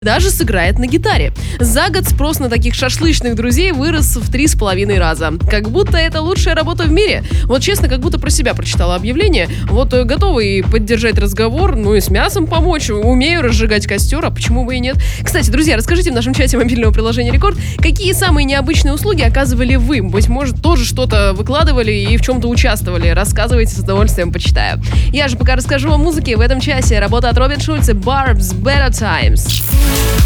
даже сыграет на гитаре. За год спрос на таких шашлычных друзей вырос в 3,5 раза. Как будто это лучшая работа в мире. Вот честно, как будто про себя прочитала объявление. Вот готовый поддержать разговор, ну и с мясом помочь. Умею разжигать костер, а почему бы и нет? Кстати, друзья, расскажите в нашем чате мобильного приложения Рекорд, какие самые необычные услуги оказывали вы? Быть может, тоже что-то выкладывали и в чем-то участвовали. Рассказывайте, с удовольствием почитаю. Я же пока расскажу о музыке. В этом часе работа от Робин Шульца, Barb's Better Times.